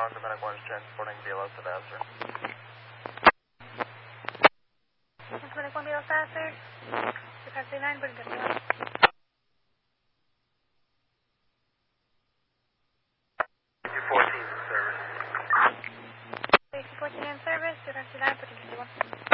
Dominic 1 is transporting BLS to Vassar. Dominic 1 BLS Vassar. 2539, bring it up. AC-14 in service. AC-14 in service, 2539, putting 51.